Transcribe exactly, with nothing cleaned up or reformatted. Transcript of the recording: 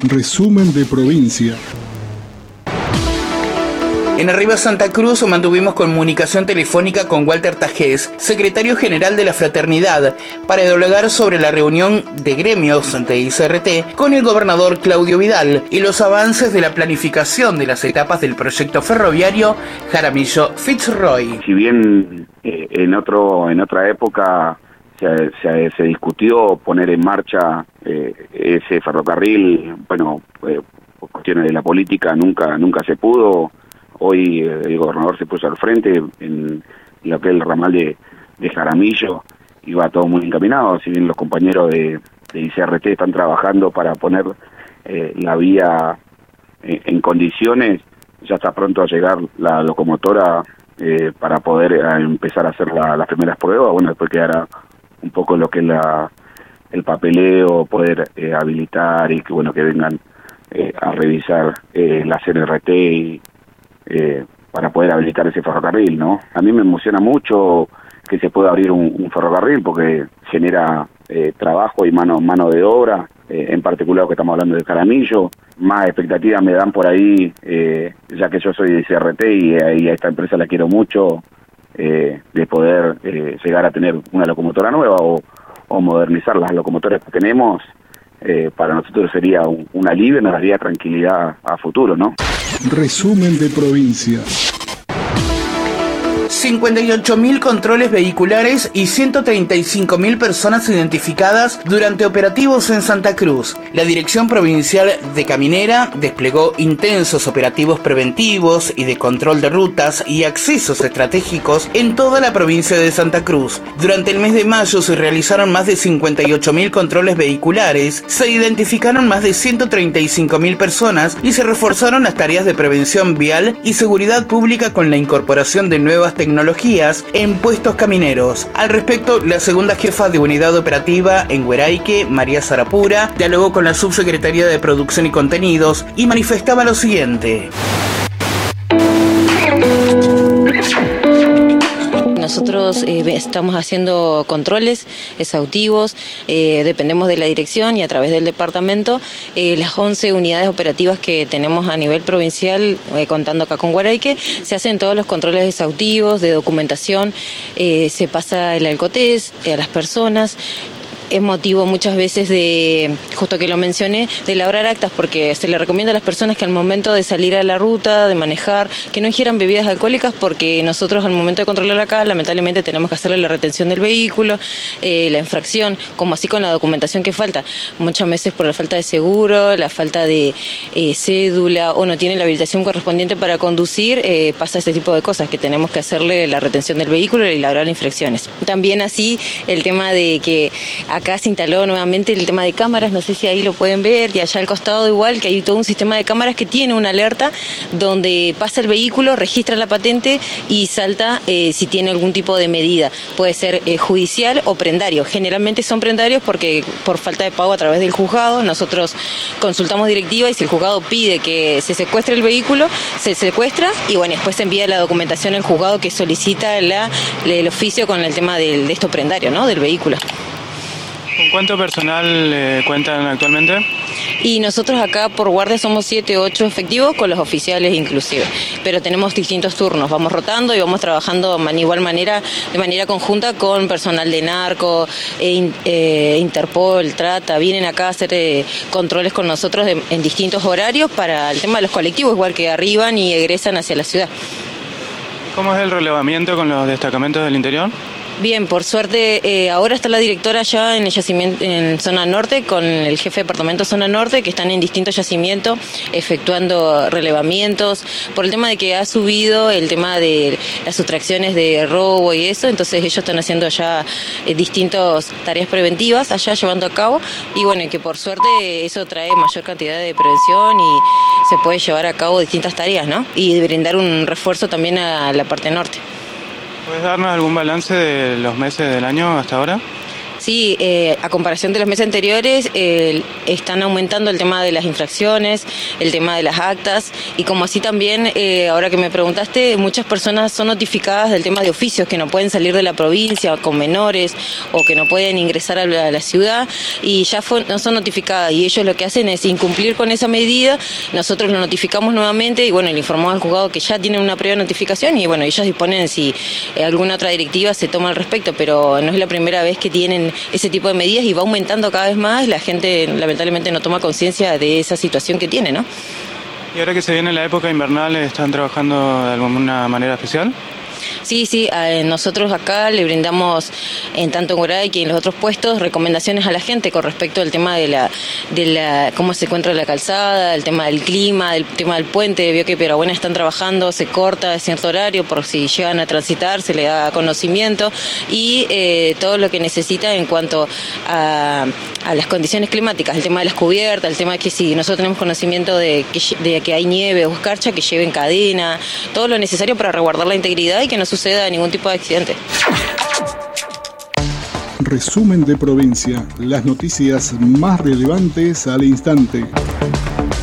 Resumen de provincia. En Arriba Santa Cruz mantuvimos comunicación telefónica con Walter Tajés, secretario general de la Fraternidad, para dialogar sobre la reunión de gremios de I C R T con el gobernador Claudio Vidal y los avances de la planificación de las etapas del proyecto ferroviario Jaramillo-Fitzroy. Si bien eh, en otro en otra época se, se, se discutió poner en marcha eh, ese ferrocarril, bueno, eh, por cuestiones de la política nunca nunca se pudo. Hoy eh, el gobernador se puso al frente en lo que es el ramal de, de Jaramillo y va todo muy encaminado, si bien los compañeros de, de I C R T están trabajando para poner eh, la vía en, en condiciones, ya está pronto a llegar la locomotora eh, para poder a empezar a hacer la, las primeras pruebas. Bueno, después quedará un poco lo que es la, el papeleo, poder eh, habilitar y que bueno que vengan eh, a revisar eh, la C N R T y Eh, para poder habilitar ese ferrocarril, ¿no? A mí me emociona mucho que se pueda abrir un, un ferrocarril porque genera eh, trabajo y mano mano de obra, eh, en particular que estamos hablando de Jaramillo. Más expectativas me dan por ahí, eh, ya que yo soy de I C R T y, y a esta empresa la quiero mucho, eh, de poder eh, llegar a tener una locomotora nueva o, o modernizar las locomotoras que tenemos. Eh, para nosotros sería un, un alivio, nos daría tranquilidad a futuro, ¿no? Resumen de provincia. cincuenta y ocho mil controles vehiculares y ciento treinta y cinco mil personas identificadas durante operativos en Santa Cruz. La Dirección Provincial de Caminera desplegó intensos operativos preventivos y de control de rutas y accesos estratégicos en toda la provincia de Santa Cruz. Durante el mes de mayo se realizaron más de cincuenta y ocho mil controles vehiculares, se identificaron más de ciento treinta y cinco mil personas y se reforzaron las tareas de prevención vial y seguridad pública con la incorporación de nuevas tecnologías tecnologías en puestos camineros. Al respecto, la segunda jefa de unidad operativa en Hueraique, María Sarapura, dialogó con la subsecretaría de Producción y Contenidos y manifestaba lo siguiente. Nosotros eh, estamos haciendo controles exhaustivos, eh, dependemos de la dirección y a través del departamento, eh, las once unidades operativas que tenemos a nivel provincial, eh, contando acá con Hueraique, se hacen todos los controles exhaustivos de documentación, eh, se pasa el alcotés eh, a las personas. Es motivo muchas veces de, justo que lo mencioné, de elaborar actas, porque se le recomienda a las personas que al momento de salir a la ruta, de manejar, que no ingieran bebidas alcohólicas, porque nosotros al momento de controlar acá, lamentablemente tenemos que hacerle la retención del vehículo, eh, la infracción, como así con la documentación que falta. Muchas veces por la falta de seguro, la falta de eh, cédula, o no tiene la habilitación correspondiente para conducir, eh, pasa este tipo de cosas, que tenemos que hacerle la retención del vehículo y elaborar infracciones. También así el tema de que acá se instaló nuevamente el tema de cámaras, no sé si ahí lo pueden ver, y allá al costado igual, que hay todo un sistema de cámaras que tiene una alerta donde pasa el vehículo, registra la patente y salta eh, si tiene algún tipo de medida. Puede ser eh, judicial o prendario. Generalmente son prendarios porque por falta de pago a través del juzgado, nosotros consultamos directiva y si el juzgado pide que se secuestre el vehículo, se secuestra y bueno, después se envía la documentación al juzgado que solicita la, el oficio con el tema del, de esto prendario, ¿no? Del vehículo. ¿Con cuánto personal eh, cuentan actualmente? Y nosotros acá por guardia somos siete, ocho efectivos, con los oficiales inclusive. Pero tenemos distintos turnos, vamos rotando y vamos trabajando de igual manera, de manera conjunta con personal de narco, e, eh, Interpol, Trata. Vienen acá a hacer eh, controles con nosotros de, en distintos horarios para el tema de los colectivos, igual que arriban y egresan hacia la ciudad. ¿Cómo es el relevamiento con los destacamentos del interior? Bien, por suerte, eh, ahora está la directora ya en el yacimiento, en zona norte, con el jefe de departamento zona norte, que están en distintos yacimientos efectuando relevamientos, por el tema de que ha subido el tema de las sustracciones de robo y eso, entonces ellos están haciendo ya eh, distintas tareas preventivas allá llevando a cabo, y bueno, que por suerte eso trae mayor cantidad de prevención y se puede llevar a cabo distintas tareas, ¿no? Y brindar un refuerzo también a la parte norte. ¿Puedes darnos algún balance de los meses del año hasta ahora? Sí, eh, a comparación de los meses anteriores, eh, están aumentando el tema de las infracciones, el tema de las actas, y como así también, eh, ahora que me preguntaste, muchas personas son notificadas del tema de oficios, que no pueden salir de la provincia con menores, o que no pueden ingresar a la, a la ciudad, y ya fue, no son notificadas, y ellos lo que hacen es incumplir con esa medida. Nosotros lo notificamos nuevamente, y bueno, le informamos al juzgado que ya tienen una previa notificación, y bueno, ellos disponen si eh, alguna otra directiva se toma al respecto, pero no es la primera vez que tienen ese tipo de medidas, y va aumentando cada vez más. La gente lamentablemente no toma conciencia de esa situación que tiene, ¿no? Y ahora que se viene la época invernal, ¿están trabajando de alguna manera especial? Sí, sí, eh, nosotros acá le brindamos, en tanto en Guaraique y en los otros puestos, recomendaciones a la gente con respecto al tema de la, de la cómo se encuentra la calzada, el tema del clima, el tema del puente. Vio que Piedrabuena están trabajando, se corta a cierto horario por si llegan a transitar, se le da conocimiento, y eh, todo lo que necesita en cuanto a, a las condiciones climáticas, el tema de las cubiertas, el tema de que si nosotros tenemos conocimiento de que, de que hay nieve o escarcha, que lleven cadena, todo lo necesario para resguardar la integridad y que no suceda ningún tipo de accidente. Resumen de provincia, las noticias más relevantes al instante.